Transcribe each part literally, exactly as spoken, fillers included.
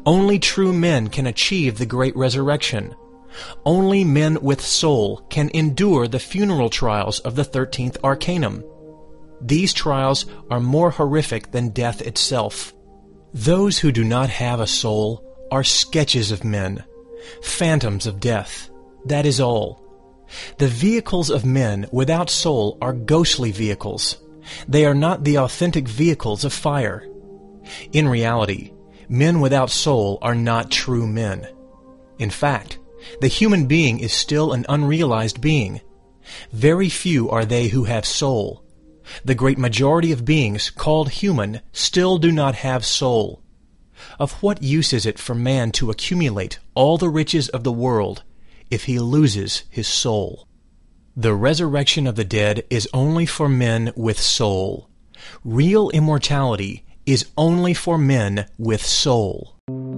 Only true men can achieve the great resurrection. Only men with soul can endure the funeral trials of the thirteenth arcanum. These trials are more horrific than death itself. Those who do not have a soul are sketches of men, phantoms of death. That is all. The vehicles of men without soul are ghostly vehicles. They are not the authentic vehicles of fire. In reality, men without soul are not true men. In fact, the human being is still an unrealized being. Very few are they who have soul. The great majority of beings called human still do not have soul. Of what use is it for man to accumulate all the riches of the world if he loses his soul? The resurrection of the dead is only for men with soul. Real immortality is only for men with soul.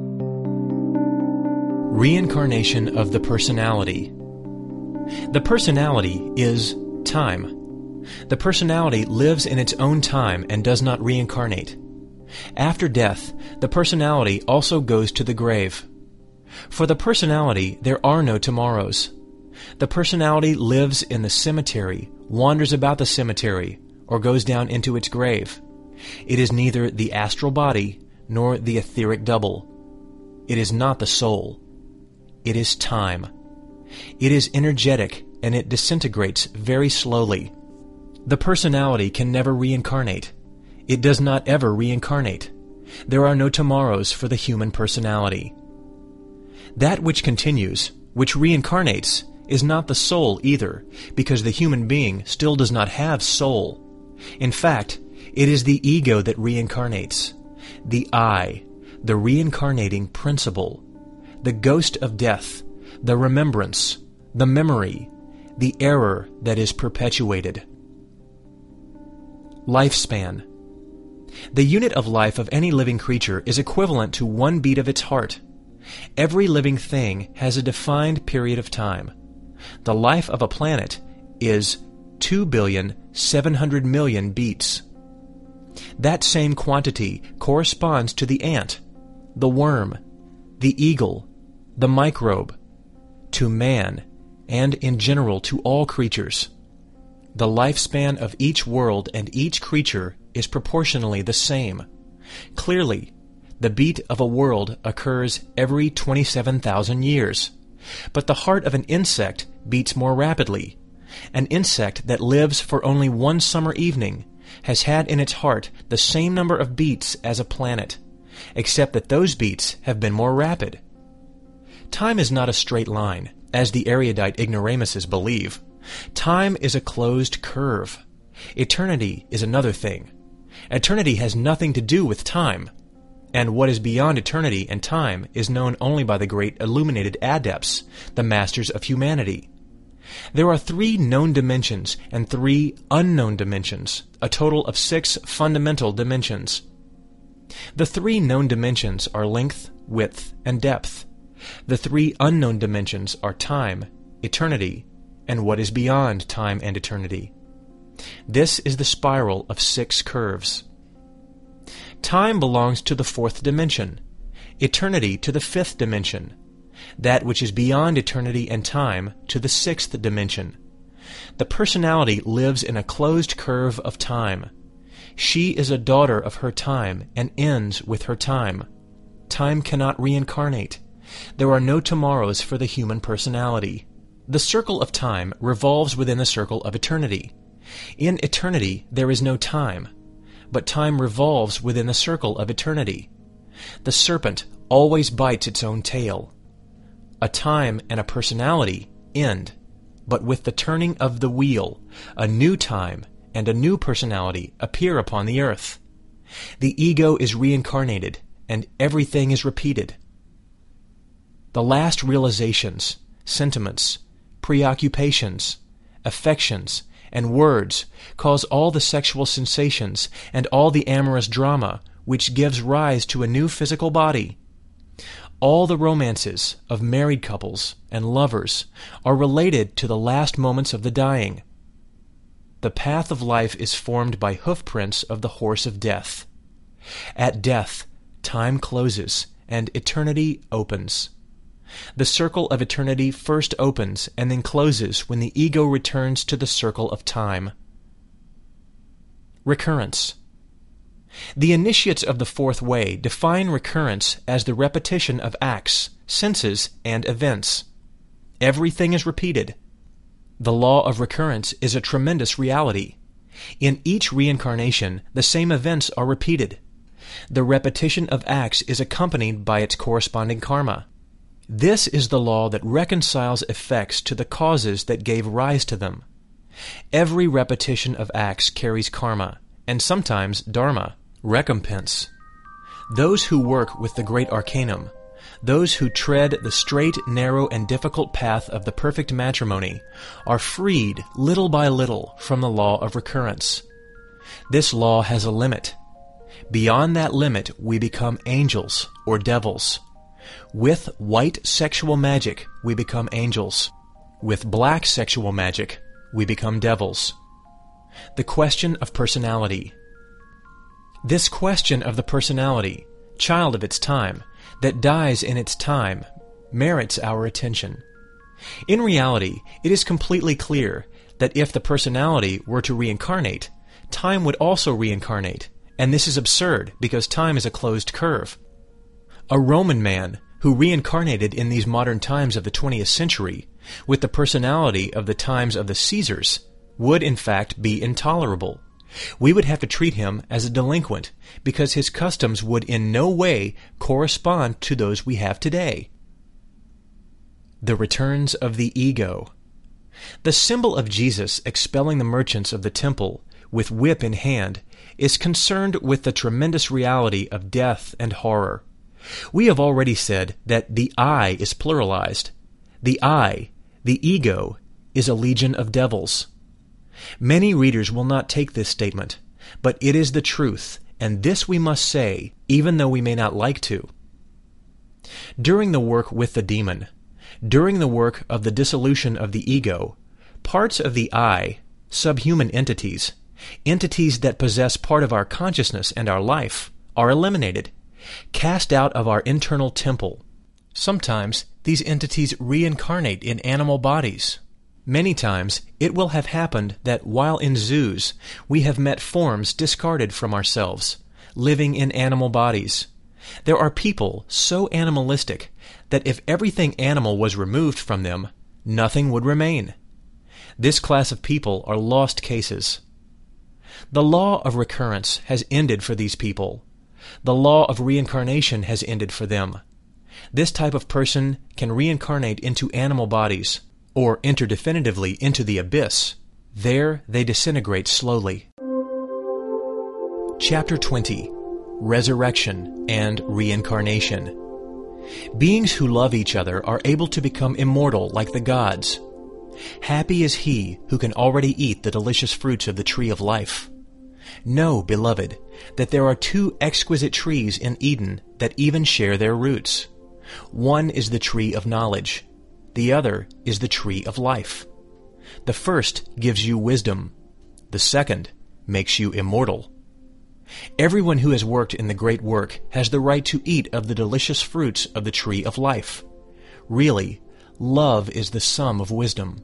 Reincarnation of the personality. The personality is time. The personality lives in its own time and does not reincarnate. After death, the personality also goes to the grave. For the personality, there are no tomorrows. The personality lives in the cemetery, wanders about the cemetery, or goes down into its grave. It is neither the astral body nor the etheric double. It is not the soul. It is time. It is energetic, and it disintegrates very slowly. The personality can never reincarnate. It does not ever reincarnate. There are no tomorrows for the human personality. That which continues, which reincarnates, is not the soul either, because the human being still does not have soul. In fact, it is the ego that reincarnates, the I, the reincarnating principle, the ghost of death, the remembrance, the memory, the error that is perpetuated. Lifespan. The unit of life of any living creature is equivalent to one beat of its heart. Every living thing has a defined period of time. The life of a planet is two billion seven hundred million beats. That same quantity corresponds to the ant, the worm, the eagle, the microbe, to man, and in general to all creatures. The lifespan of each world and each creature is proportionally the same. Clearly, the beat of a world occurs every twenty-seven thousand years, but the heart of an insect beats more rapidly. An insect that lives for only one summer evening has had in its heart the same number of beats as a planet, except that those beats have been more rapid. Time is not a straight line, as the erudite ignoramuses believe. Time is a closed curve. Eternity is another thing. Eternity has nothing to do with time, and what is beyond eternity and time is known only by the great illuminated adepts, the masters of humanity. There are three known dimensions and three unknown dimensions, a total of six fundamental dimensions. The three known dimensions are length, width, and depth. The three unknown dimensions are time, eternity, and what is beyond time and eternity. This is the spiral of six curves. Time belongs to the fourth dimension, eternity to the fifth dimension, that which is beyond eternity and time to the sixth dimension. The personality lives in a closed curve of time. She is a daughter of her time and ends with her time. Time cannot reincarnate. There are no tomorrows for the human personality. The circle of time revolves within the circle of eternity. In eternity there is no time, but time revolves within the circle of eternity. The serpent always bites its own tail. A time and a personality end, but with the turning of the wheel, a new time and a new personality appear upon the earth. The ego is reincarnated, and everything is repeated. The last realizations, sentiments, preoccupations, affections, and words cause all the sexual sensations and all the amorous drama which gives rise to a new physical body. All the romances of married couples and lovers are related to the last moments of the dying. The path of life is formed by hoofprints of the horse of death. At death, time closes, and eternity opens. The circle of eternity first opens and then closes when the ego returns to the circle of time. Recurrence. The initiates of the Fourth Way define recurrence as the repetition of acts, senses, and events. Everything is repeated. The law of recurrence is a tremendous reality. In each reincarnation, the same events are repeated. The repetition of acts is accompanied by its corresponding karma. This is the law that reconciles effects to the causes that gave rise to them. Every repetition of acts carries karma, and sometimes dharma, recompense. Those who work with the great arcanum, those who tread the straight, narrow, and difficult path of the perfect matrimony, are freed little by little from the law of recurrence. This law has a limit. Beyond that limit, we become angels or devils. With white sexual magic, we become angels. With black sexual magic, we become devils. The question of personality. This question of the personality, child of its time, that dies in its time, merits our attention. In reality, it is completely clear that if the personality were to reincarnate, time would also reincarnate, and this is absurd because time is a closed curve. A Roman man who reincarnated in these modern times of the twentieth century with the personality of the times of the Caesars would in fact be intolerable. We would have to treat him as a delinquent because his customs would in no way correspond to those we have today. The returns of the ego. The symbol of Jesus expelling the merchants of the temple with whip in hand is concerned with the tremendous reality of death and horror. We have already said that the I is pluralized. The I, the ego, is a legion of devils. Many readers will not take this statement, but it is the truth, and this we must say, even though we may not like to. During the work with the demon, during the work of the dissolution of the ego, parts of the I, subhuman entities, entities that possess part of our consciousness and our life, are eliminated, cast out of our internal temple. Sometimes these entities reincarnate in animal bodies. Many times it will have happened that while in zoos we have met forms discarded from ourselves, living in animal bodies. There are people so animalistic that if everything animal was removed from them, nothing would remain. This class of people are lost cases. The law of recurrence has ended for these people. The law of reincarnation has ended for them. This type of person can reincarnate into animal bodies, or enter definitively into the abyss. There they disintegrate slowly. Chapter twenty. Resurrection and Reincarnation. Beings who love each other are able to become immortal like the gods. Happy is he who can already eat the delicious fruits of the tree of life. Know, beloved, that there are two exquisite trees in Eden that even share their roots. One is the tree of knowledge. The other is the tree of life. The first gives you wisdom. The second makes you immortal. Everyone who has worked in the great work has the right to eat of the delicious fruits of the tree of life. Really, love is the sum of wisdom.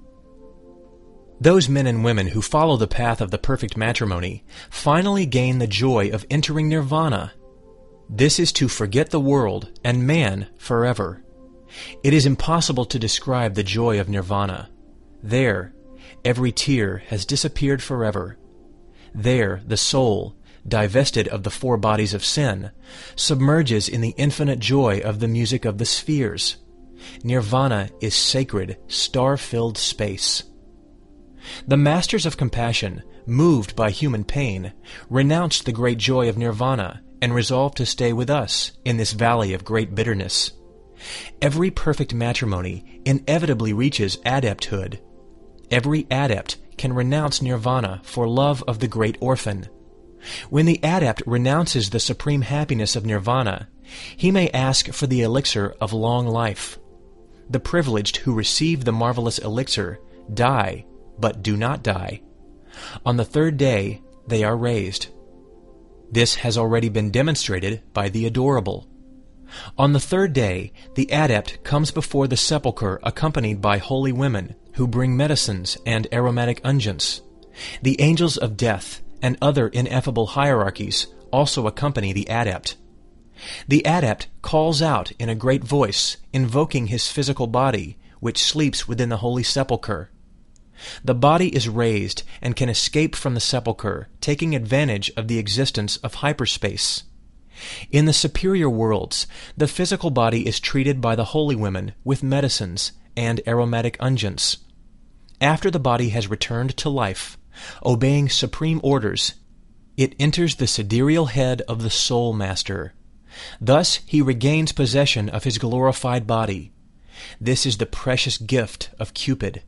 Those men and women who follow the path of the perfect matrimony finally gain the joy of entering nirvana. This is to forget the world and man forever. It is impossible to describe the joy of nirvana. There, every tear has disappeared forever. There, the soul, divested of the four bodies of sin, submerges in the infinite joy of the music of the spheres. Nirvana is sacred, star-filled space. The masters of compassion, moved by human pain, renounced the great joy of nirvana and resolved to stay with us in this valley of great bitterness. Every perfect matrimony inevitably reaches adepthood. Every adept can renounce nirvana for love of the great orphan. When the adept renounces the supreme happiness of nirvana, he may ask for the elixir of long life. The privileged who receive the marvelous elixir die, but do not die. On the third day, they are raised. This has already been demonstrated by the adorable. On the third day, the adept comes before the sepulchre accompanied by holy women who bring medicines and aromatic unguents. The angels of death and other ineffable hierarchies also accompany the adept. The adept calls out in a great voice, invoking his physical body, which sleeps within the holy sepulchre. The body is raised and can escape from the sepulchre, taking advantage of the existence of hyperspace. In the superior worlds, the physical body is treated by the holy women with medicines and aromatic unguents. After the body has returned to life, obeying supreme orders, it enters the sidereal head of the soul master. Thus he regains possession of his glorified body. This is the precious gift of Cupid.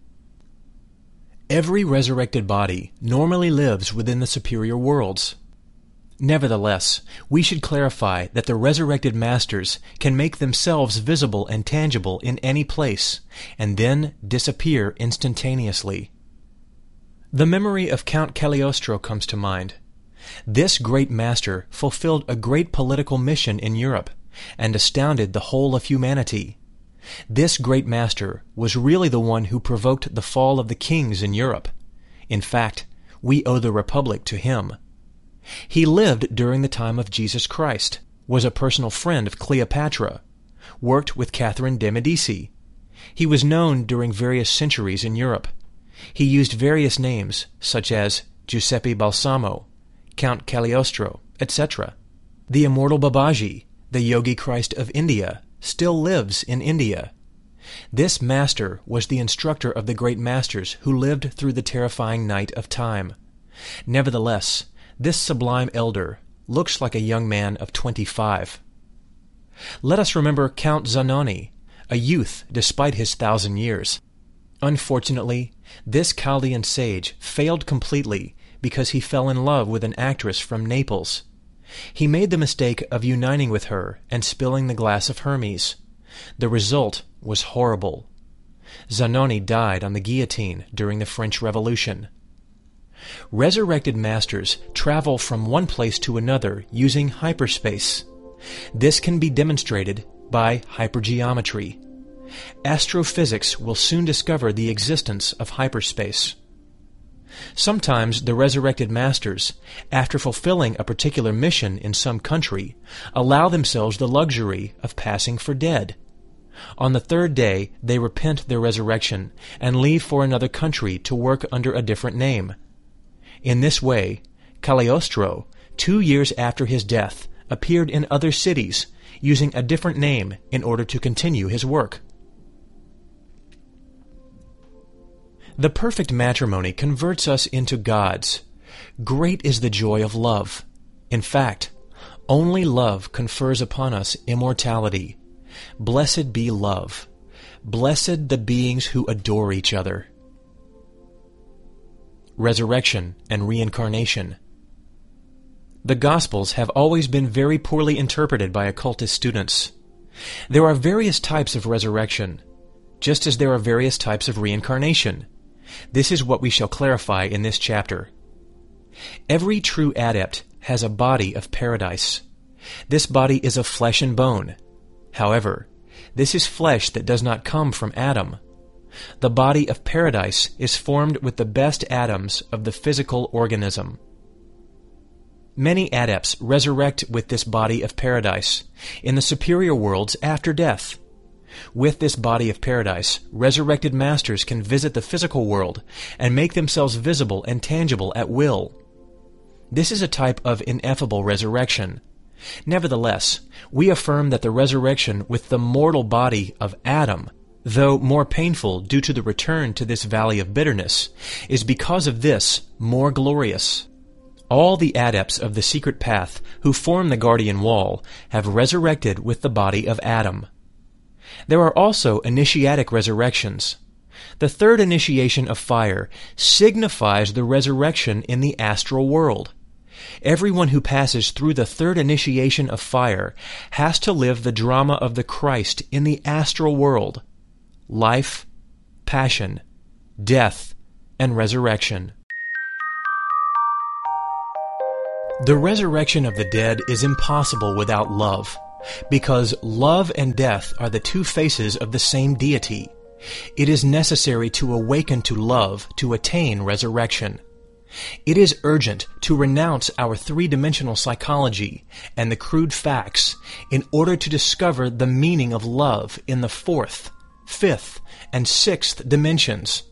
Every resurrected body normally lives within the superior worlds. Nevertheless, we should clarify that the resurrected masters can make themselves visible and tangible in any place, and then disappear instantaneously. The memory of Count Cagliostro comes to mind. This great master fulfilled a great political mission in Europe, and astounded the whole of humanity. This great master was really the one who provoked the fall of the kings in Europe. In fact, we owe the Republic to him. He lived during the time of Jesus Christ, was a personal friend of Cleopatra, worked with Catherine de' Medici. He was known during various centuries in Europe. He used various names, such as Giuseppe Balsamo, Count Cagliostro, et cetera. The immortal Babaji, the Yogi Christ of India, still lives in India. This master was the instructor of the great masters who lived through the terrifying night of time. Nevertheless, this sublime elder looks like a young man of twenty-five. Let us remember Count Zanoni, a youth despite his thousand years. Unfortunately, this Chaldean sage failed completely because he fell in love with an actress from Naples. He made the mistake of uniting with her and spilling the glass of Hermes. The result was horrible. Zanoni died on the guillotine during the French Revolution. Resurrected masters travel from one place to another using hyperspace. This can be demonstrated by hypergeometry. Astrophysics will soon discover the existence of hyperspace. Sometimes the resurrected masters, after fulfilling a particular mission in some country, allow themselves the luxury of passing for dead. On the third day they repent their resurrection and leave for another country to work under a different name. In this way, Cagliostro, two years after his death, appeared in other cities, using a different name in order to continue his work. The perfect matrimony converts us into gods. Great is the joy of love. In fact, only love confers upon us immortality. Blessed be love. Blessed the beings who adore each other. Resurrection and reincarnation. The Gospels have always been very poorly interpreted by occultist students. There are various types of resurrection, just as there are various types of reincarnation. This is what we shall clarify in this chapter. Every true adept has a body of paradise. This body is of flesh and bone. However, this is flesh that does not come from Adam. The body of paradise is formed with the best atoms of the physical organism. Many adepts resurrect with this body of paradise in the superior worlds after death. With this body of paradise, resurrected masters can visit the physical world and make themselves visible and tangible at will. This is a type of ineffable resurrection. Nevertheless, we affirm that the resurrection with the mortal body of Adam, though more painful due to the return to this valley of bitterness, is because of this more glorious. All the adepts of the secret path who form the guardian wall have resurrected with the body of Adam. There are also initiatic resurrections. The third initiation of fire signifies the resurrection in the astral world. Everyone who passes through the third initiation of fire has to live the drama of the Christ in the astral world: life, passion, death, and resurrection. The resurrection of the dead is impossible without love. Because love and death are the two faces of the same deity, it is necessary to awaken to love to attain resurrection. It is urgent to renounce our three-dimensional psychology and the crude facts in order to discover the meaning of love in the fourth, fifth, and sixth dimensions.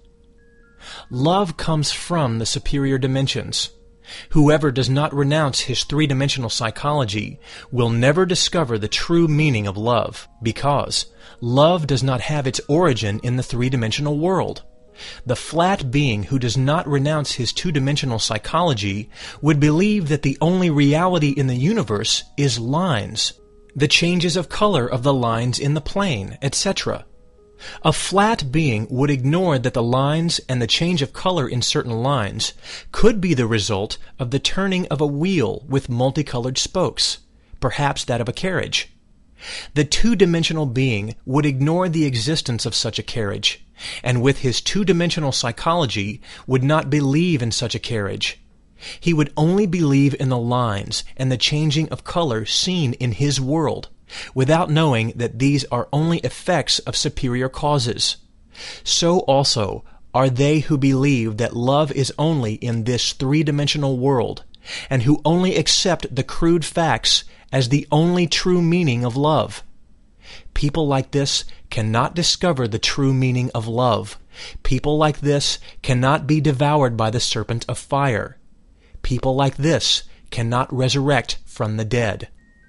Love comes from the superior dimensions. Whoever does not renounce his three-dimensional psychology will never discover the true meaning of love, because love does not have its origin in the three-dimensional world. The flat being who does not renounce his two-dimensional psychology would believe that the only reality in the universe is lines, the changes of color of the lines in the plane, et cetera. A flat being would ignore that the lines and the change of color in certain lines could be the result of the turning of a wheel with multicolored spokes, perhaps that of a carriage. The two-dimensional being would ignore the existence of such a carriage, and with his two-dimensional psychology would not believe in such a carriage. He would only believe in the lines and the changing of color seen in his world, without knowing that these are only effects of superior causes. So also are they who believe that love is only in this three-dimensional world, and who only accept the crude facts as the only true meaning of love. People like this cannot discover the true meaning of love. People like this cannot be devoured by the serpent of fire. People like this cannot resurrect from the dead.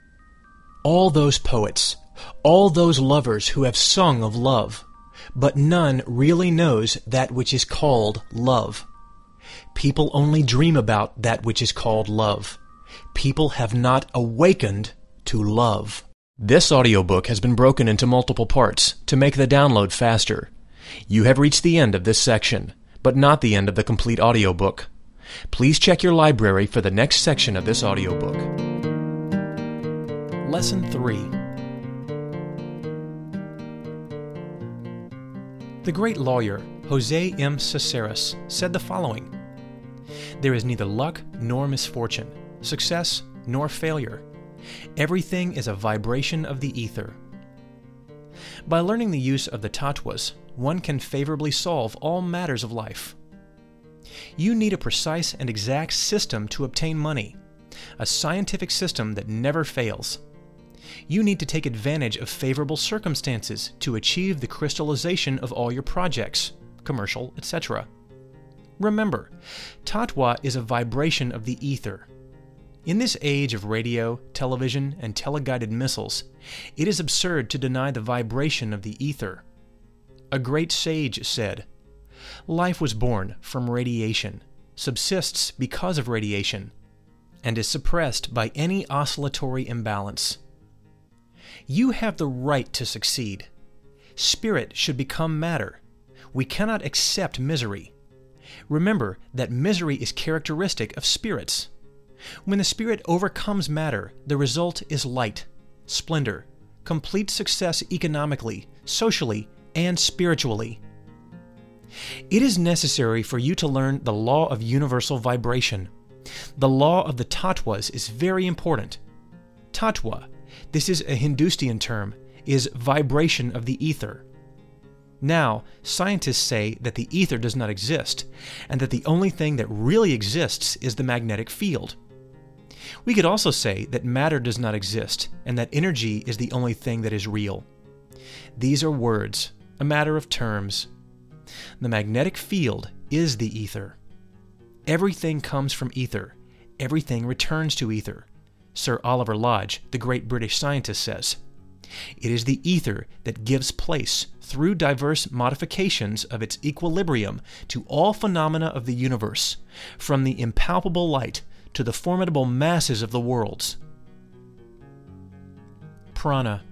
All those poets, all those lovers who have sung of love, but none really knows that which is called love. People only dream about that which is called love. People have not awakened to love. This audiobook has been broken into multiple parts to make the download faster. You have reached the end of this section, but not the end of the complete audiobook. Please check your library for the next section of this audiobook. Lesson three. The great lawyer, Jose M. Caceres, said the following: "There is neither luck nor misfortune, success nor failure. Everything is a vibration of the ether." By learning the use of the tattvas, one can favorably solve all matters of life. You need a precise and exact system to obtain money, a scientific system that never fails. You need to take advantage of favorable circumstances to achieve the crystallization of all your projects, commercial, et cetera. Remember, tattva is a vibration of the ether. In this age of radio, television, and teleguided missiles, it is absurd to deny the vibration of the ether. A great sage said, "Life was born from radiation, subsists because of radiation, and is suppressed by any oscillatory imbalance." You have the right to succeed. Spirit should become matter. We cannot accept misery. Remember that misery is characteristic of spirits. When the spirit overcomes matter, the result is light, splendor, complete success economically, socially, and spiritually. It is necessary for you to learn the law of universal vibration. The law of the tattvas is very important. Tattva, this is a Hindustian term, is vibration of the ether. Now, scientists say that the ether does not exist, and that the only thing that really exists is the magnetic field. We could also say that matter does not exist, and that energy is the only thing that is real. These are words, a matter of terms. The magnetic field is the ether. Everything comes from ether. Everything returns to ether. Sir Oliver Lodge, the great British scientist, says, "It is the ether that gives place, through diverse modifications of its equilibrium, to all phenomena of the universe, from the impalpable light to the formidable masses of the worlds." Prana.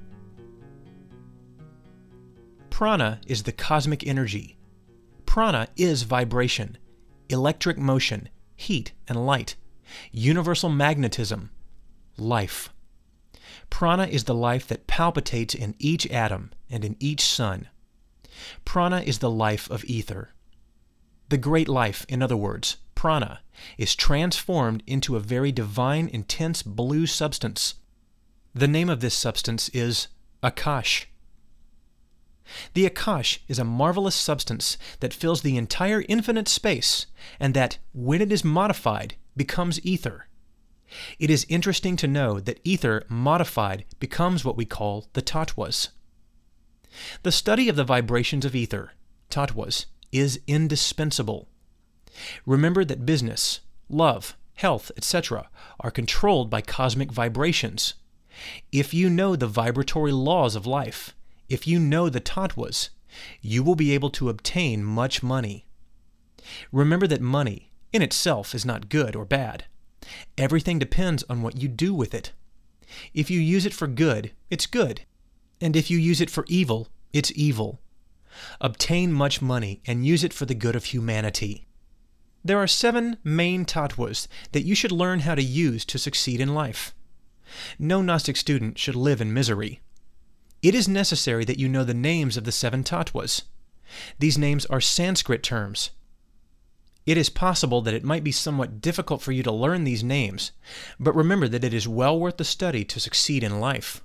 Prana is the cosmic energy. Prana is vibration, electric motion, heat and light, universal magnetism, life. Prana is the life that palpitates in each atom and in each sun. Prana is the life of ether. The great life, in other words, prana, is transformed into a very divine, intense blue substance. The name of this substance is Akash. The Akash is a marvelous substance that fills the entire infinite space, and that, when it is modified, becomes ether. It is interesting to know that ether modified becomes what we call the tattvas. The study of the vibrations of ether, tattvas, is indispensable. Remember that business, love, health, et cetera are controlled by cosmic vibrations. If you know the vibratory laws of life, if you know the tattvas, you will be able to obtain much money. Remember that money, in itself, is not good or bad. Everything depends on what you do with it. If you use it for good, it's good. And if you use it for evil, it's evil. Obtain much money and use it for the good of humanity. There are seven main tattvas that you should learn how to use to succeed in life. No Gnostic student should live in misery. It is necessary that you know the names of the seven tattvas. These names are Sanskrit terms. It is possible that it might be somewhat difficult for you to learn these names, but remember that it is well worth the study to succeed in life.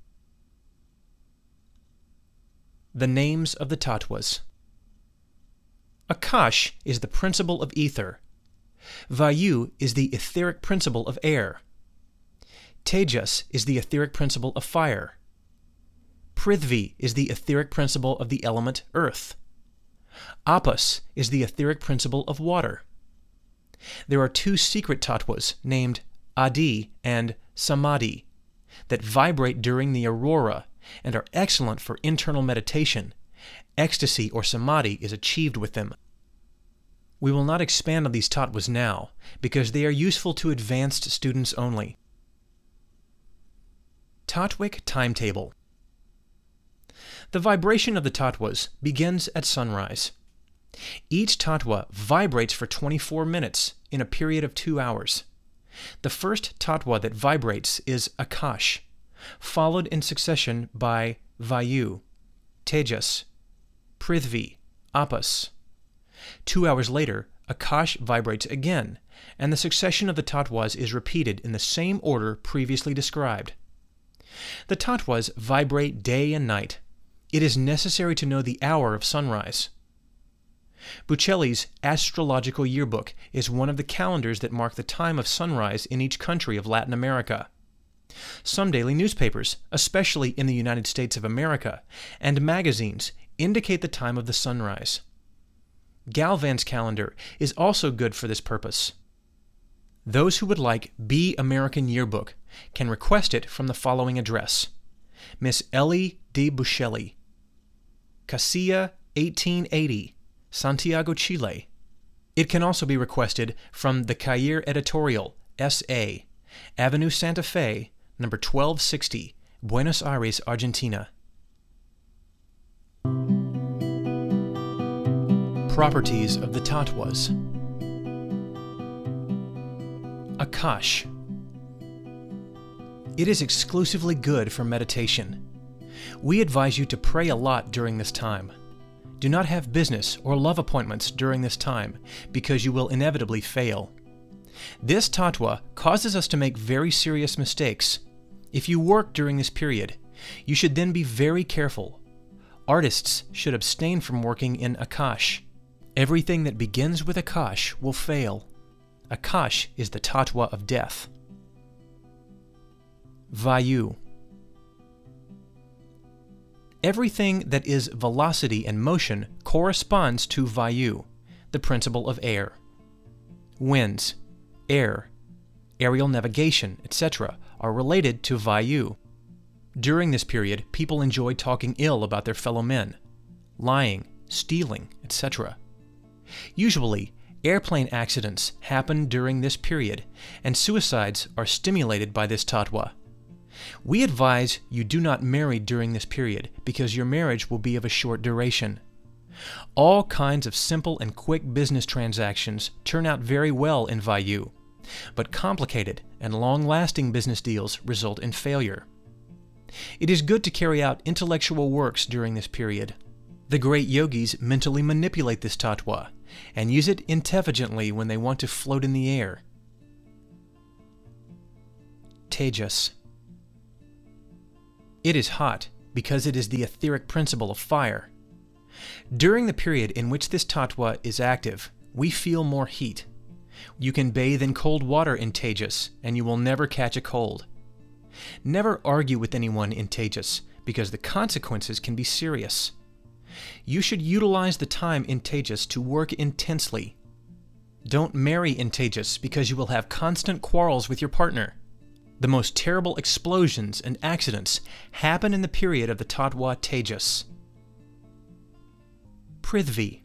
The names of the tattvas. Akash is the principle of ether. Vayu is the etheric principle of air. Tejas is the etheric principle of fire. Prithvi is the etheric principle of the element earth. Apas is the etheric principle of water. There are two secret tattvas named Adi and Samadhi that vibrate during the aurora and are excellent for internal meditation. Ecstasy or samadhi is achieved with them. We will not expand on these tattvas now, because they are useful to advanced students only. Tattvic timetable. The vibration of the tattvas begins at sunrise. Each tattva vibrates for twenty-four minutes in a period of two hours. The first tattva that vibrates is Akash, followed in succession by Vayu, Tejas, Prithvi, Apas. Two hours later, Akash vibrates again, and the succession of the tattvas is repeated in the same order previously described. The tattvas vibrate day and night. It is necessary to know the hour of sunrise. Buccelli's Astrological Yearbook is one of the calendars that mark the time of sunrise in each country of Latin America. Some daily newspapers, especially in the United States of America, and magazines indicate the time of the sunrise. Galvan's calendar is also good for this purpose. Those who would like B American Yearbook can request it from the following address: Miss Ellie D. Buccelli, Casilla eighteen eighty, Santiago, Chile. It can also be requested from the Cahiers Editorial, S A, Avenue Santa Fe, number twelve sixty, Buenos Aires, Argentina. Properties of the tattvas. Akash. It is exclusively good for meditation. We advise you to pray a lot during this time. Do not have business or love appointments during this time, because you will inevitably fail. This tattva causes us to make very serious mistakes. If you work during this period, you should then be very careful. Artists should abstain from working in Akash. Everything that begins with Akash will fail. Akash is the tattva of death. Vayu. Everything that is velocity and motion corresponds to Vayu, the principle of air. Winds, air, aerial navigation, et cetera are related to Vayu. During this period, people enjoy talking ill about their fellow men, lying, stealing, et cetera. Usually, airplane accidents happen during this period, and suicides are stimulated by this tattva. We advise you do not marry during this period, because your marriage will be of a short duration. All kinds of simple and quick business transactions turn out very well in Vayu, but complicated and long-lasting business deals result in failure. It is good to carry out intellectual works during this period. The great yogis mentally manipulate this tattva and use it intelligently when they want to float in the air. Tejas. It is hot because it is the etheric principle of fire. During the period in which this tattva is active, we feel more heat. You can bathe in cold water in Tejas, and you will never catch a cold. Never argue with anyone in Tejas, because the consequences can be serious. You should utilize the time in Tejas to work intensely. Don't marry in Tejas, because you will have constant quarrels with your partner. The most terrible explosions and accidents happen in the period of the tattva Tejas. Prithvi.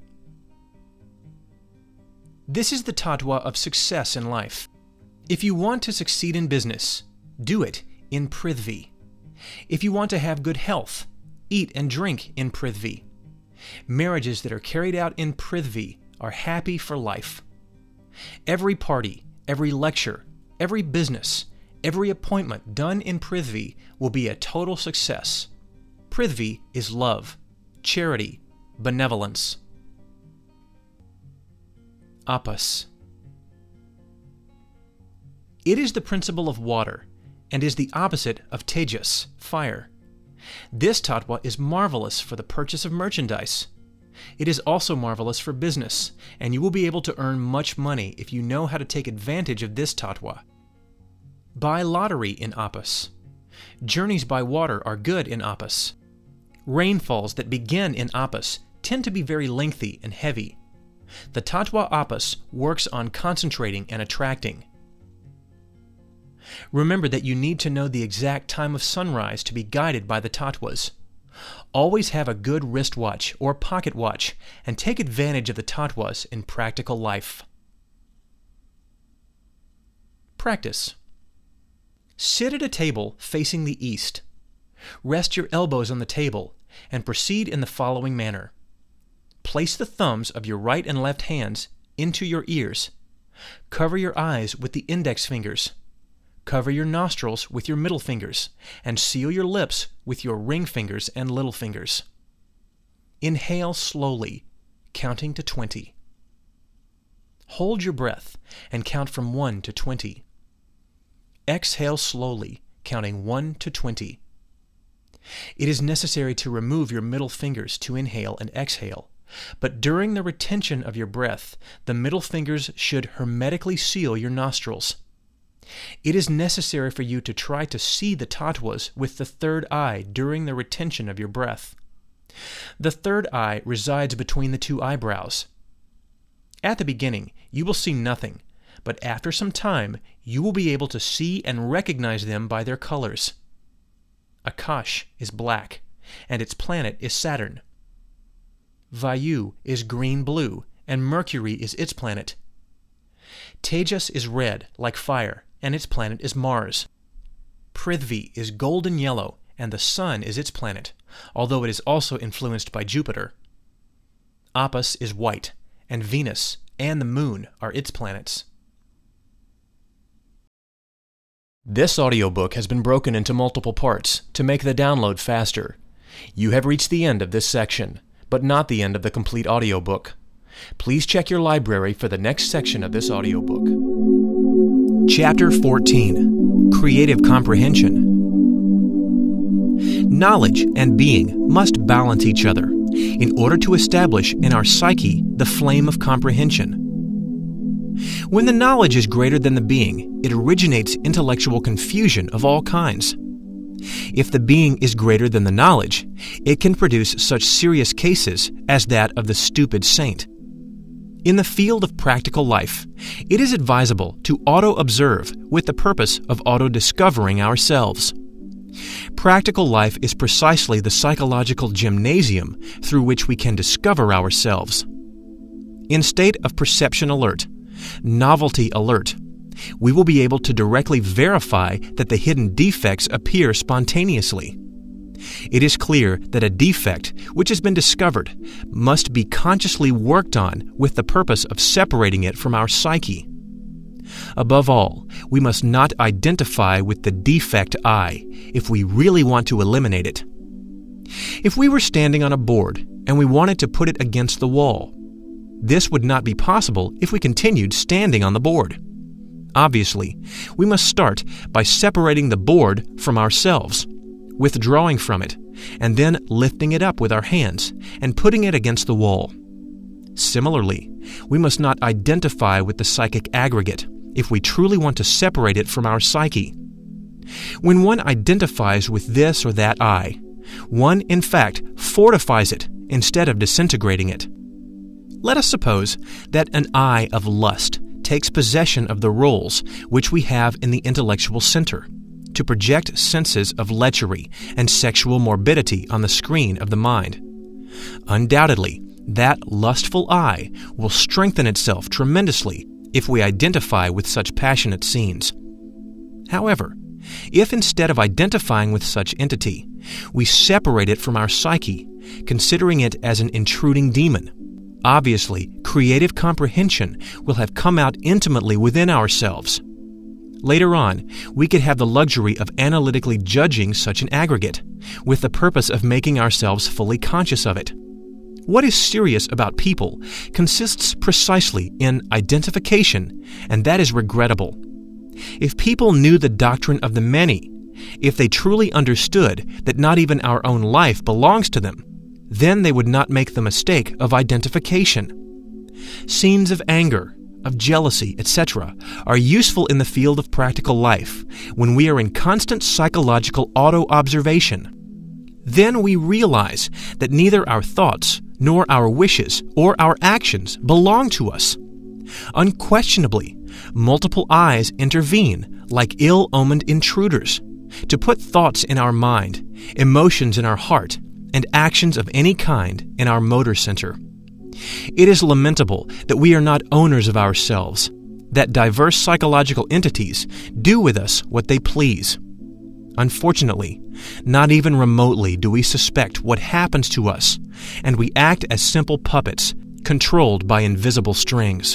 This is the tattva of success in life. If you want to succeed in business, do it in Prithvi. If you want to have good health, eat and drink in Prithvi. Marriages that are carried out in Prithvi are happy for life. Every party, every lecture, every business, every appointment done in Prithvi will be a total success. Prithvi is love, charity, benevolence. Apas. It is the principle of water and is the opposite of Tejas, fire. This tattva is marvelous for the purchase of merchandise. It is also marvelous for business, and you will be able to earn much money if you know how to take advantage of this tattva. Buy lottery in Apas. Journeys by water are good in Apas. Rainfalls that begin in Apas tend to be very lengthy and heavy. The tattva Apas works on concentrating and attracting. Remember that you need to know the exact time of sunrise to be guided by the tattvas. Always have a good wristwatch or pocket watch and take advantage of the tattvas in practical life. Practice. Sit at a table facing the east. Rest your elbows on the table and proceed in the following manner. Place the thumbs of your right and left hands into your ears. Cover your eyes with the index fingers. Cover your nostrils with your middle fingers, and seal your lips with your ring fingers and little fingers. Inhale slowly, counting to twenty. Hold your breath and count from one to twenty. Exhale slowly, counting one to twenty. It is necessary to remove your middle fingers to inhale and exhale, but during the retention of your breath, the middle fingers should hermetically seal your nostrils. It is necessary for you to try to see the tattvas with the third eye during the retention of your breath. The third eye resides between the two eyebrows. At the beginning, you will see nothing, but after some time, you will be able to see and recognize them by their colors. Akash is black, and its planet is Saturn. Vayu is green-blue, and Mercury is its planet. Tejas is red, like fire, and its planet is Mars. Prithvi is golden yellow, and the Sun is its planet, although it is also influenced by Jupiter. Apas is white, and Venus and the Moon are its planets. This audiobook has been broken into multiple parts to make the download faster. You have reached the end of this section, but not the end of the complete audiobook. Please check your library for the next section of this audiobook. Chapter fourteen. Creative Comprehension. Knowledge and being must balance each other in order to establish in our psyche the flame of comprehension. When the knowledge is greater than the being, it originates intellectual confusion of all kinds. If the being is greater than the knowledge, it can produce such serious cases as that of the stupid saint. In the field of practical life, it is advisable to auto-observe with the purpose of auto-discovering ourselves. Practical life is precisely the psychological gymnasium through which we can discover ourselves. In state of perception alert, novelty alert, we will be able to directly verify that the hidden defects appear spontaneously. It is clear that a defect which has been discovered must be consciously worked on with the purpose of separating it from our psyche. Above all, we must not identify with the defect I if we really want to eliminate it. If we were standing on a board and we wanted to put it against the wall, this would not be possible if we continued standing on the board. Obviously, we must start by separating the board from ourselves. withdrawing from it, and then lifting it up with our hands and putting it against the wall. Similarly, we must not identify with the psychic aggregate if we truly want to separate it from our psyche. When one identifies with this or that I, one, in fact, fortifies it instead of disintegrating it. Let us suppose that an I of lust takes possession of the roles which we have in the intellectual center to project senses of lechery and sexual morbidity on the screen of the mind. Undoubtedly, that lustful I will strengthen itself tremendously if we identify with such passionate scenes. However, if instead of identifying with such entity, we separate it from our psyche, considering it as an intruding demon, obviously, creative comprehension will have come out intimately within ourselves. Later on, we could have the luxury of analytically judging such an aggregate, with the purpose of making ourselves fully conscious of it. What is serious about people consists precisely in identification, and that is regrettable. If people knew the doctrine of the many, if they truly understood that not even our own life belongs to them, then they would not make the mistake of identification. Scenes of anger, of jealousy, et cetera are useful in the field of practical life when we are in constant psychological auto-observation. Then we realize that neither our thoughts, nor our wishes, or our actions belong to us. Unquestionably, multiple eyes intervene like ill-omened intruders to put thoughts in our mind, emotions in our heart, and actions of any kind in our motor center. It is lamentable that we are not owners of ourselves, that diverse psychological entities do with us what they please. Unfortunately, not even remotely do we suspect what happens to us, and we act as simple puppets, controlled by invisible strings.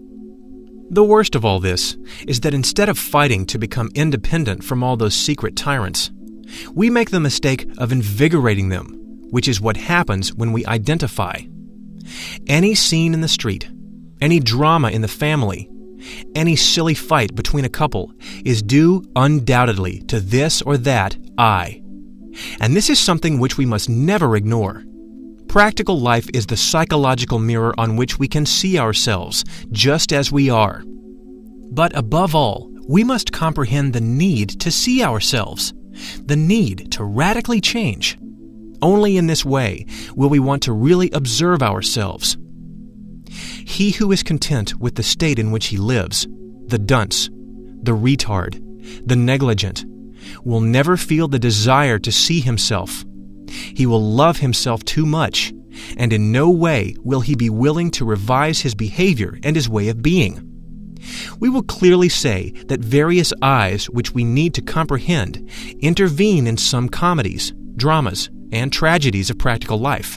The worst of all this is that instead of fighting to become independent from all those secret tyrants, we make the mistake of invigorating them, which is what happens when we identify. Any scene in the street, any drama in the family, any silly fight between a couple is due undoubtedly to this or that I. And this is something which we must never ignore. Practical life is the psychological mirror on which we can see ourselves just as we are. But above all, we must comprehend the need to see ourselves, the need to radically change. Only in this way will we want to really observe ourselves. He who is content with the state in which he lives, the dunce, the retard, the negligent, will never feel the desire to see himself. He will love himself too much, and in no way will he be willing to revise his behavior and his way of being. We will clearly say that various I's which we need to comprehend intervene in some comedies, dramas, and tragedies of practical life.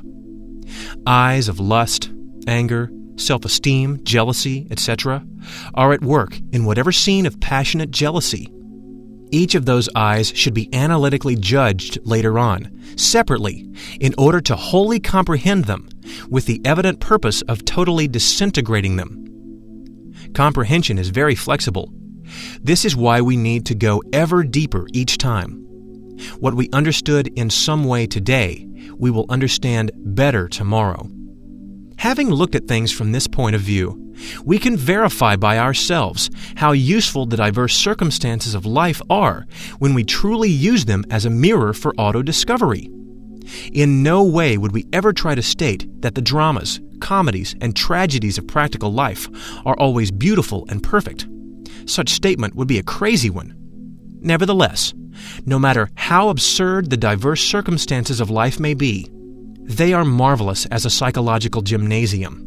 I's of lust, anger, self-esteem, jealousy, et cetera are at work in whatever scene of passionate jealousy. Each of those I's should be analytically judged later on, separately, in order to wholly comprehend them, with the evident purpose of totally disintegrating them. Comprehension is very flexible. This is why we need to go ever deeper each time. What we understood in some way today, we will understand better tomorrow. Having looked at things from this point of view, we can verify by ourselves how useful the diverse circumstances of life are when we truly use them as a mirror for auto-discovery. In no way would we ever try to state that the dramas, comedies, and tragedies of practical life are always beautiful and perfect. Such statement would be a crazy one. Nevertheless, no matter how absurd the diverse circumstances of life may be, they are marvelous as a psychological gymnasium.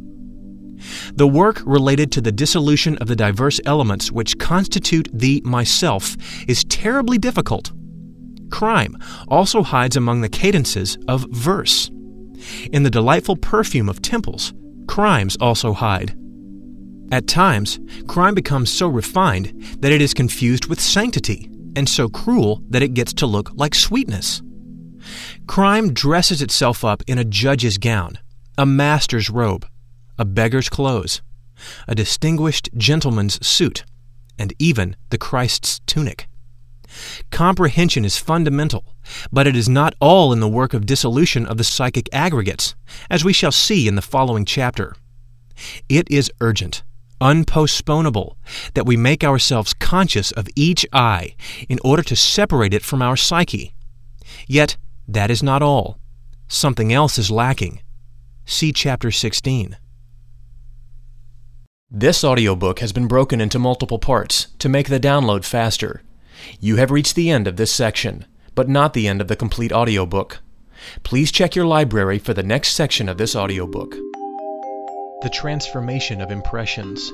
The work related to the dissolution of the diverse elements which constitute the myself is terribly difficult. Crime also hides among the cadences of verse. In the delightful perfume of temples, crimes also hide. At times, crime becomes so refined that it is confused with sanctity, and so cruel that it gets to look like sweetness. Crime dresses itself up in a judge's gown, a master's robe, a beggar's clothes, a distinguished gentleman's suit, and even the Christ's tunic. Comprehension is fundamental, but it is not all in the work of dissolution of the psychic aggregates, as we shall see in the following chapter. It is urgent, unpostponable, that we make ourselves conscious of each I in order to separate it from our psyche. Yet, that is not all. Something else is lacking. See Chapter sixteen. This audiobook has been broken into multiple parts to make the download faster. You have reached the end of this section, but not the end of the complete audiobook. Please check your library for the next section of this audiobook. The transformation of impressions.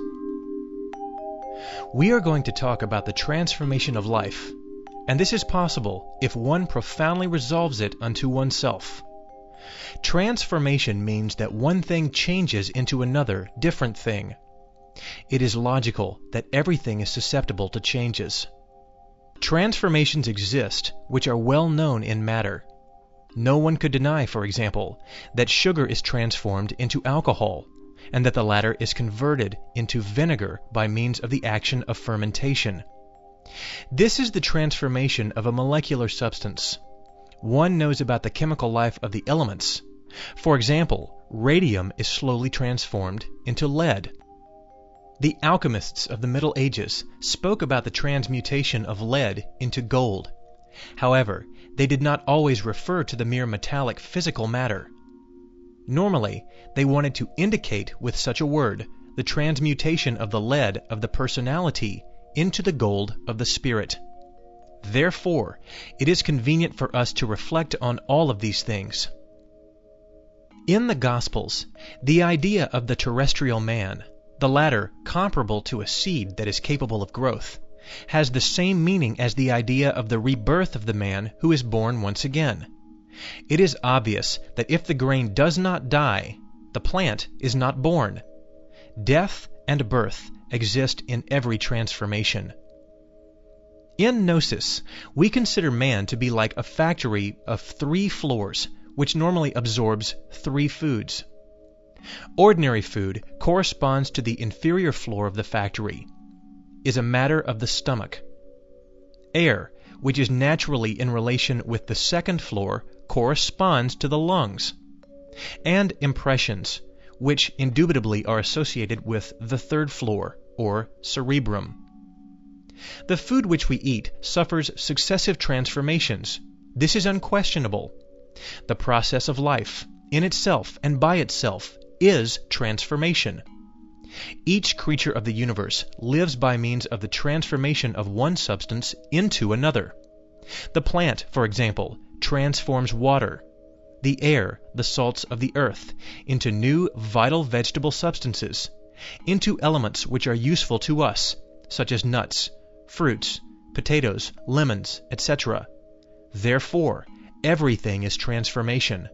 We are going to talk about the transformation of life, and this is possible if one profoundly resolves it unto oneself. Transformation means that one thing changes into another, different thing. It is logical that everything is susceptible to changes. Transformations exist which are well known in matter. No one could deny, for example, that sugar is transformed into alcohol, and that the latter is converted into vinegar by means of the action of fermentation. This is the transformation of a molecular substance. One knows about the chemical life of the elements. For example, radium is slowly transformed into lead. The alchemists of the Middle Ages spoke about the transmutation of lead into gold. However, they did not always refer to the mere metallic physical matter. Normally, they wanted to indicate with such a word the transmutation of the lead of the personality into the gold of the spirit. Therefore, it is convenient for us to reflect on all of these things. In the Gospels, the idea of the terrestrial man, the latter comparable to a seed that is capable of growth, has the same meaning as the idea of the rebirth of the man who is born once again. It is obvious that if the grain does not die, the plant is not born. Death and birth exist in every transformation. In Gnosis, we consider man to be like a factory of three floors, which normally absorbs three foods. Ordinary food corresponds to the inferior floor of the factory, is a matter of the stomach. Air, which is naturally in relation with the second floor, corresponds to the lungs. And impressions, which indubitably are associated with the third floor, or cerebrum. The food which we eat suffers successive transformations. This is unquestionable. The process of life, in itself and by itself, is transformation. Each creature of the universe lives by means of the transformation of one substance into another. The plant, for example, transforms water, the air, the salts of the earth, into new vital vegetable substances, into elements which are useful to us, such as nuts, fruits, potatoes, lemons, et cetera. Therefore, everything is transformation.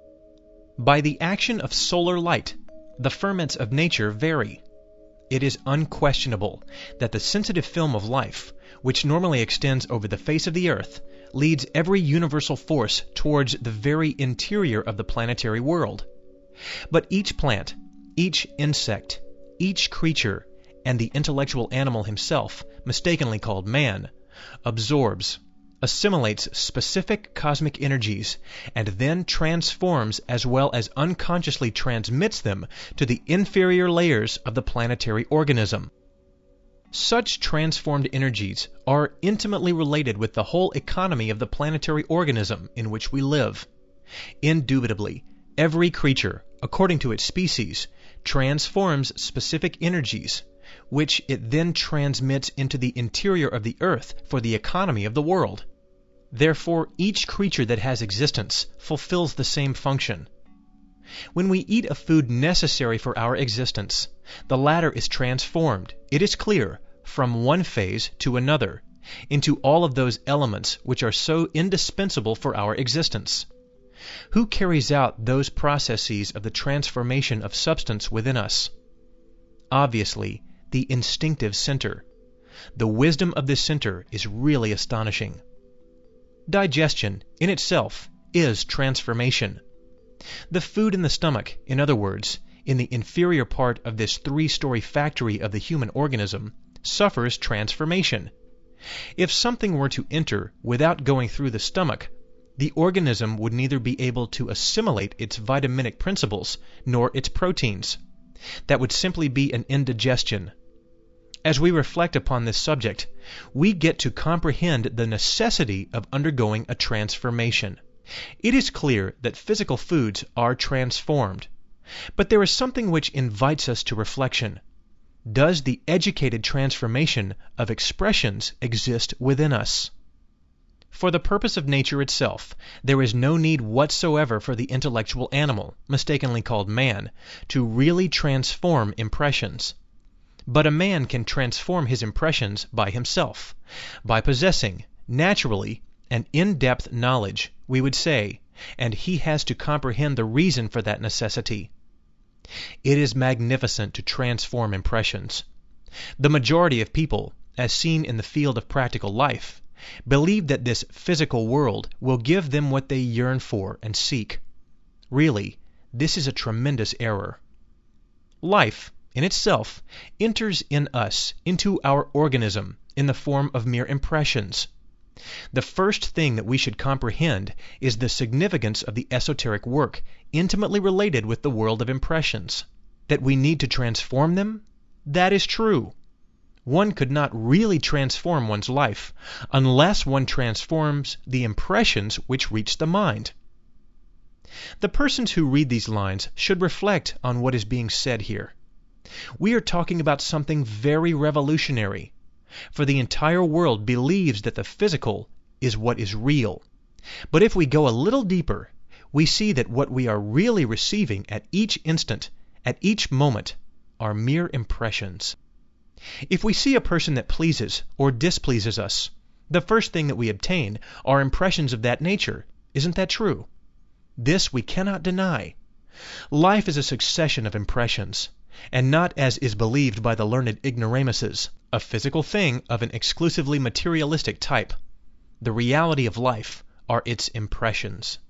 By the action of solar light, the ferments of nature vary. It is unquestionable that the sensitive film of life, which normally extends over the face of the earth, leads every universal force towards the very interior of the planetary world. But each plant, each insect, each creature, and the intellectual animal himself, mistakenly called man, absorbs, assimilates specific cosmic energies, and then transforms as well as unconsciously transmits them to the inferior layers of the planetary organism. Such transformed energies are intimately related with the whole economy of the planetary organism in which we live. Indubitably, every creature, according to its species, transforms specific energies, which it then transmits into the interior of the earth for the economy of the world. Therefore, each creature that has existence fulfills the same function. When we eat a food necessary for our existence, the latter is transformed, it is clear, from one phase to another, into all of those elements which are so indispensable for our existence. Who carries out those processes of the transformation of substance within us? Obviously, the instinctive center. The wisdom of this center is really astonishing. Digestion, in itself, is transformation. The food in the stomach, in other words, in the inferior part of this three-story factory of the human organism, suffers transformation. If something were to enter without going through the stomach, the organism would neither be able to assimilate its vitaminic principles nor its proteins. That would simply be an indigestion. As we reflect upon this subject, we get to comprehend the necessity of undergoing a transformation. It is clear that physical foods are transformed, but there is something which invites us to reflection. Does the educated transformation of expressions exist within us? For the purpose of nature itself, there is no need whatsoever for the intellectual animal, mistakenly called man, to really transform impressions. But a man can transform his impressions by himself, by possessing, naturally, an in-depth knowledge, we would say, and he has to comprehend the reason for that necessity. It is magnificent to transform impressions. The majority of people, as seen in the field of practical life, believe that this physical world will give them what they yearn for and seek. Really, this is a tremendous error. Life, in itself, enters in us, into our organism, in the form of mere impressions. The first thing that we should comprehend is the significance of the esoteric work intimately related with the world of impressions. That we need to transform them? That is true. One could not really transform one's life unless one transforms the impressions which reach the mind. The persons who read these lines should reflect on what is being said here. We are talking about something very revolutionary, for the entire world believes that the physical is what is real. But if we go a little deeper, we see that what we are really receiving at each instant, at each moment, are mere impressions. If we see a person that pleases or displeases us, the first thing that we obtain are impressions of that nature. Isn't that true? This we cannot deny. Life is a succession of impressions, and not, as is believed by the learned ignoramuses, a physical thing of an exclusively materialistic type. The reality of life are its impressions.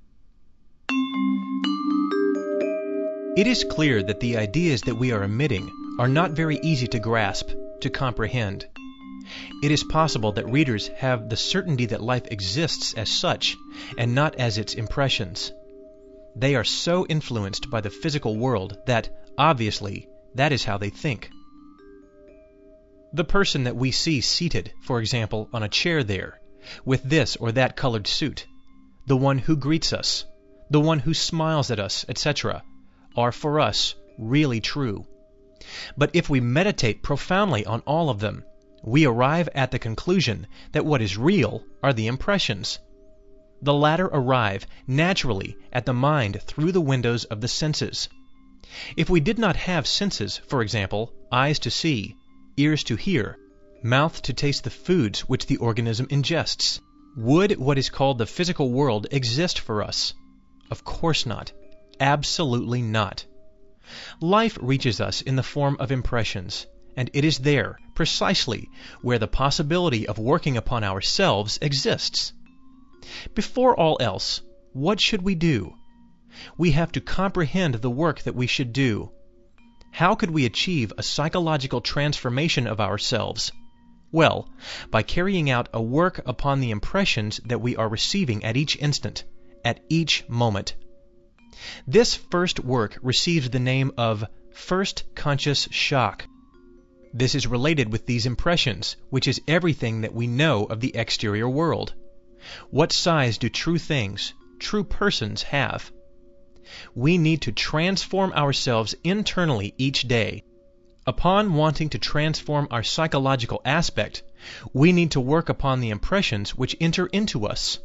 It is clear that the ideas that we are emitting are not very easy to grasp, to comprehend. It is possible that readers have the certainty that life exists as such, and not as its impressions. They are so influenced by the physical world that, obviously, that is how they think. The person that we see seated, for example, on a chair there, with this or that colored suit, the one who greets us, the one who smiles at us, et cetera, are for us really true. But if we meditate profoundly on all of them, we arrive at the conclusion that what is real are the impressions. The latter arrive naturally at the mind through the windows of the senses. If we did not have senses, for example, eyes to see, ears to hear, mouth to taste the foods which the organism ingests, would what is called the physical world exist for us? Of course not. Absolutely not. Life reaches us in the form of impressions, and it is there, precisely, where the possibility of working upon ourselves exists. Before all else, what should we do? We have to comprehend the work that we should do. How could we achieve a psychological transformation of ourselves? Well, by carrying out a work upon the impressions that we are receiving at each instant, at each moment. This first work receives the name of first conscious shock. This is related with these impressions, which is everything that we know of the exterior world. What size do true things, true persons have? We need to transform ourselves internally each day. Upon wanting to transform our psychological aspect, we need to work upon the impressions which enter into us.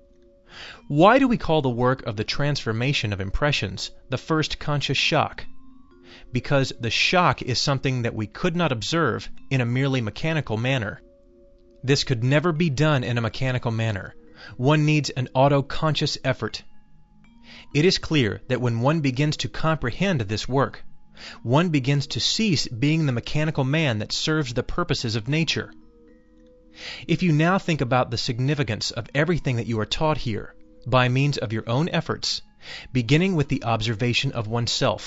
Why do we call the work of the transformation of impressions the first conscious shock? Because the shock is something that we could not observe in a merely mechanical manner. This could never be done in a mechanical manner. One needs an auto-conscious effort. It is clear that when one begins to comprehend this work, one begins to cease being the mechanical man that serves the purposes of nature. If you now think about the significance of everything that you are taught here, by means of your own efforts, beginning with the observation of oneself,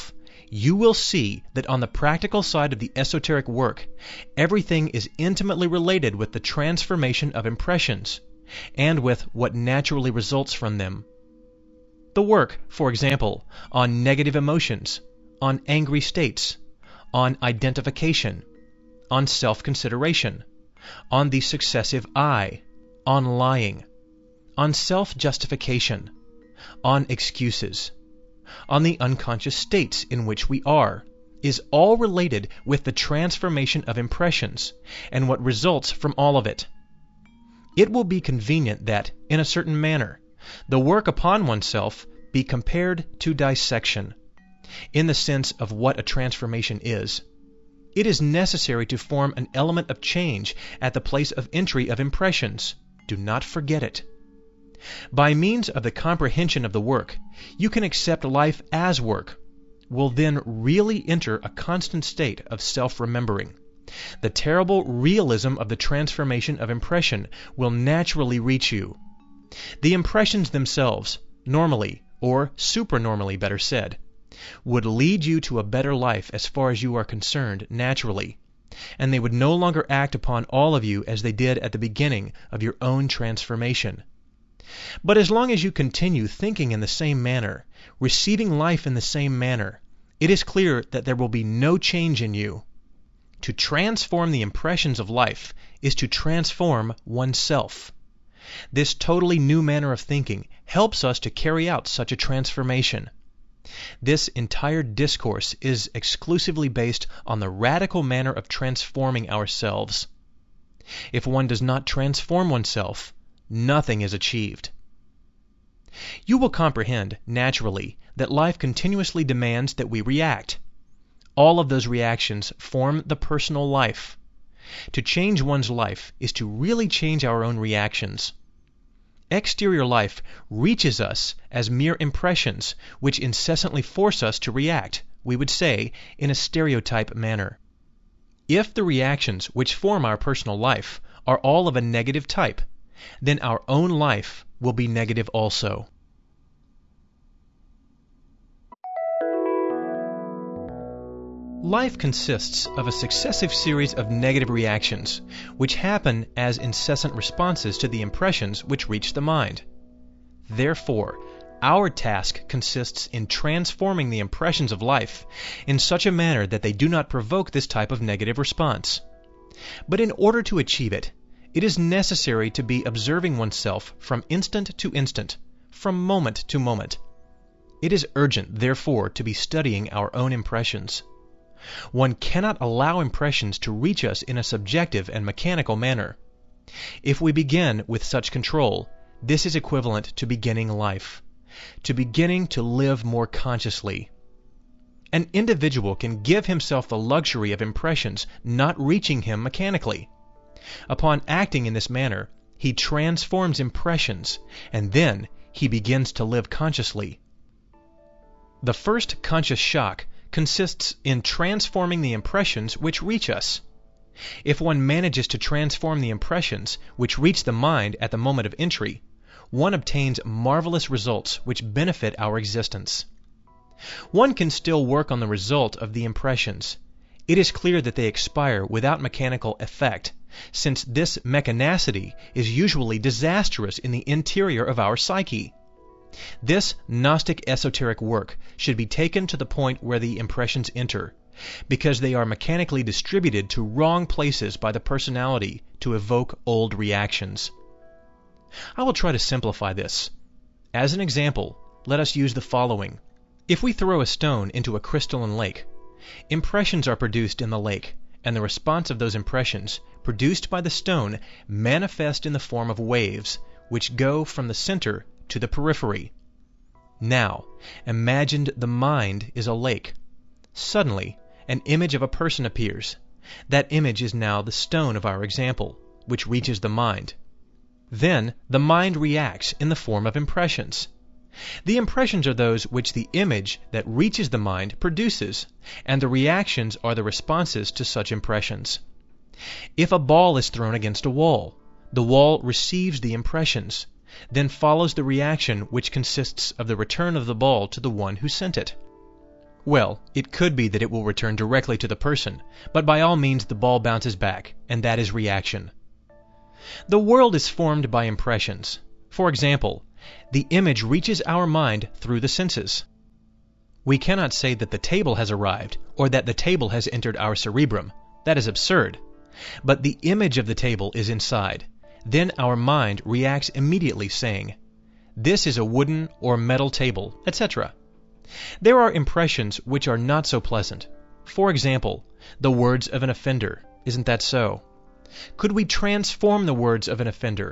you will see that on the practical side of the esoteric work, everything is intimately related with the transformation of impressions, and with what naturally results from them. The work, for example, on negative emotions, on angry states, on identification, on self-consideration, on the successive I, on lying, on self-justification, on excuses, on the unconscious states in which we are, is all related with the transformation of impressions and what results from all of it. It will be convenient that, in a certain manner, the work upon oneself be compared to dissection, in the sense of what a transformation is. It is necessary to form an element of change at the place of entry of impressions. Do not forget it. By means of the comprehension of the work, you can accept life as work, will then really enter a constant state of self-remembering. The terrible realism of the transformation of impression will naturally reach you. The impressions themselves, normally, or supernormally better said, would lead you to a better life as far as you are concerned naturally, and they would no longer act upon all of you as they did at the beginning of your own transformation. But as long as you continue thinking in the same manner, receiving life in the same manner, it is clear that there will be no change in you. To transform the impressions of life is to transform oneself. This totally new manner of thinking helps us to carry out such a transformation. This entire discourse is exclusively based on the radical manner of transforming ourselves. If one does not transform oneself, nothing is achieved. You will comprehend, naturally, that life continuously demands that we react. All of those reactions form the personal life. To change one's life is to really change our own reactions. Exterior life reaches us as mere impressions which incessantly force us to react, we would say, in a stereotype manner. If the reactions which form our personal life are all of a negative type, then our own life will be negative also. Life consists of a successive series of negative reactions, which happen as incessant responses to the impressions which reach the mind. Therefore, our task consists in transforming the impressions of life in such a manner that they do not provoke this type of negative response. But in order to achieve it, it is necessary to be observing oneself from instant to instant, from moment to moment. It is urgent, therefore, to be studying our own impressions. One cannot allow impressions to reach us in a subjective and mechanical manner. If we begin with such control, this is equivalent to beginning life, to beginning to live more consciously. An individual can give himself the luxury of impressions not reaching him mechanically. Upon acting in this manner, he transforms impressions, and then he begins to live consciously. The first conscious shock consists in transforming the impressions which reach us. If one manages to transform the impressions which reach the mind at the moment of entry, one obtains marvelous results which benefit our existence. One can still work on the result of the impressions. It is clear that they expire without mechanical effect, since this mechanicity is usually disastrous in the interior of our psyche. This Gnostic esoteric work should be taken to the point where the impressions enter, because they are mechanically distributed to wrong places by the personality to evoke old reactions. I will try to simplify this. As an example, let us use the following. If we throw a stone into a crystalline lake, impressions are produced in the lake, and the response of those impressions, produced by the stone, manifest in the form of waves, which go from the center to the periphery. Now, imagine the mind is a lake. Suddenly, an image of a person appears. That image is now the stone of our example, which reaches the mind. Then the mind reacts in the form of impressions. The impressions are those which the image that reaches the mind produces, and the reactions are the responses to such impressions. If a ball is thrown against a wall, the wall receives the impressions. Then follows the reaction which consists of the return of the ball to the one who sent it. Well, it could be that it will return directly to the person, but by all means the ball bounces back, and that is reaction. The world is formed by impressions. For example, the image reaches our mind through the senses. We cannot say that the table has arrived, or that the table has entered our cerebrum. That is absurd. But the image of the table is inside. Then our mind reacts immediately, saying, "This is a wooden or metal table," et cetera. There are impressions which are not so pleasant. For example, the words of an offender. Isn't that so? Could we transform the words of an offender?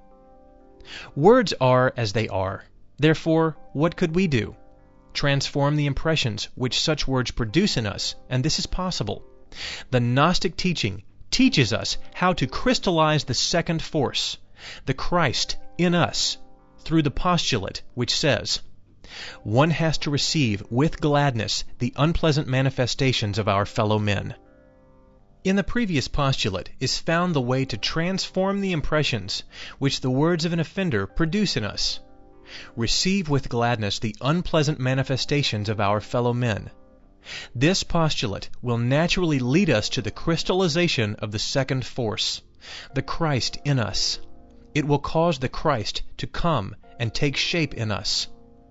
Words are as they are. Therefore, what could we do? Transform the impressions which such words produce in us, and this is possible. The Gnostic teaching teaches us how to crystallize the second force, the Christ in us, through the postulate which says, "One has to receive with gladness the unpleasant manifestations of our fellow men." In the previous postulate is found the way to transform the impressions which the words of an offender produce in us. Receive with gladness the unpleasant manifestations of our fellow men. This postulate will naturally lead us to the crystallization of the second force, the Christ in us. It will cause the Christ to come and take shape in us.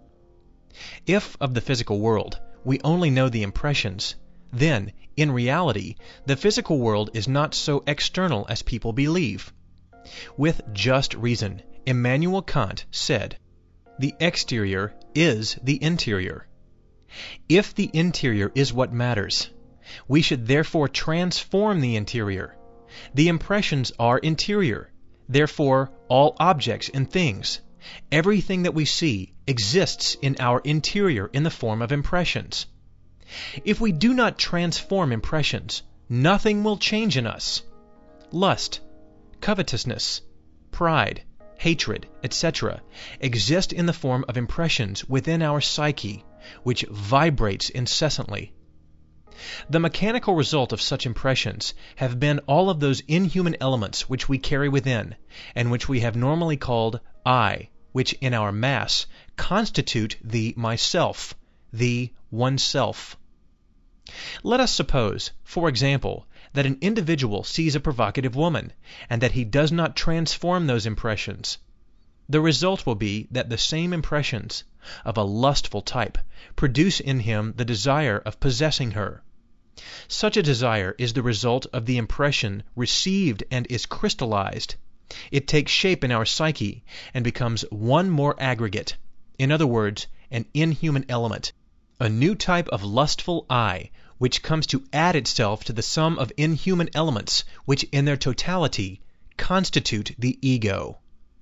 If of the physical world we only know the impressions, then, in reality, the physical world is not so external as people believe. With just reason, Immanuel Kant said, "The exterior is the interior." If the interior is what matters, we should therefore transform the interior. The impressions are interior. Therefore, all objects and things, everything that we see, exists in our interior in the form of impressions. If we do not transform impressions, nothing will change in us. Lust, covetousness, pride, hatred, et cetera exist in the form of impressions within our psyche, which vibrates incessantly. The mechanical result of such impressions have been all of those inhuman elements which we carry within, and which we have normally called I, which in our mass constitute the myself, the oneself. Let us suppose, for example, that an individual sees a provocative woman, and that he does not transform those impressions. The result will be that the same impressions, of a lustful type, produce in him the desire of possessing her. Such a desire is the result of the impression received and is crystallized. It takes shape in our psyche and becomes one more aggregate, in other words, an inhuman element, a new type of lustful I, which comes to add itself to the sum of inhuman elements which in their totality constitute the ego.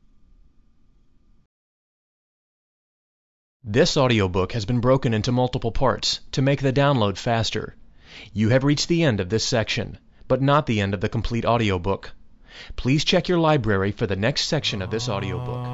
This audiobook has been broken into multiple parts to make the download faster. You have reached the end of this section, but not the end of the complete audiobook. Please check your library for the next section of this audiobook.